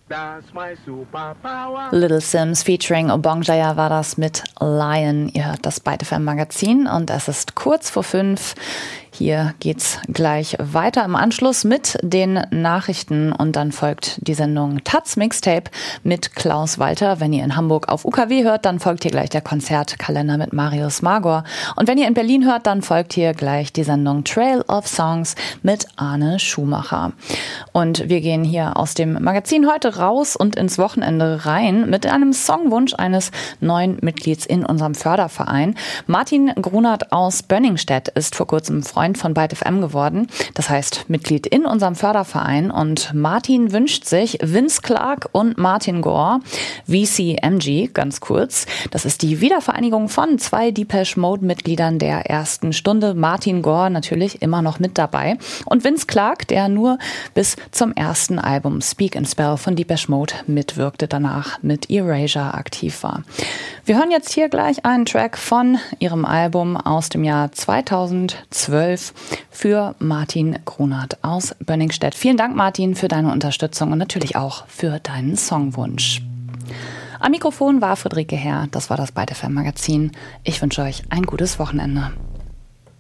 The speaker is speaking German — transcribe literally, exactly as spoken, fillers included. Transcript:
That's my superpower. Little Sims featuring Obong Jaya war das mit Lion. Ihr hört das Byte F M Magazin und es ist kurz vor fünf. Hier geht's gleich weiter im Anschluss mit den Nachrichten und dann folgt die Sendung Taz Mixtape mit Klaus Walter. Wenn ihr in Hamburg auf U K W hört, dann folgt hier gleich der Konzertkalender mit Marius Magor. Und wenn ihr in Berlin hört, dann folgt hier gleich die Sendung Trail of Songs mit Arne Schumacher. Und wir gehen hier aus dem Magazin heute raus und ins Wochenende rein mit einem Songwunsch eines neuen Mitglieds in unserem Förderverein. Martin Grunert aus Bönningstedt ist vor kurzem Freund von Byte F M geworden. Das heißt, Mitglied in unserem Förderverein. Und Martin wünscht sich Vince Clarke und Martin Gore, V C M G, ganz kurz. Das ist die Wiedervereinigung von zwei Depeche Mode-Mitgliedern der ersten Stunde. Martin Gore natürlich immer noch mit dabei. Und Vince Clarke, der nur bis zum ersten Album Speak and Spell von Depeche Mode mitwirkte, danach mit Erasure aktiv war. Wir hören jetzt hier gleich einen Track von ihrem Album aus dem Jahr zweitausendzwölf für Martin Grunert aus Bönningstedt. Vielen Dank, Martin, für deine Unterstützung und natürlich auch für deinen Songwunsch. Am Mikrofon war Friederike Herr. Das war das Byte F M Magazin. Ich wünsche euch ein gutes Wochenende.